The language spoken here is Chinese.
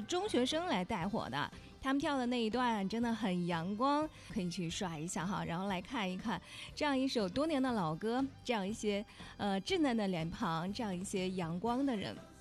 中学生来带火的。他们跳的那一段真的很阳光，可以去刷一下哈，然后来看一看这样一首多年的老歌，这样一些稚嫩的脸庞，这样一些阳光的人。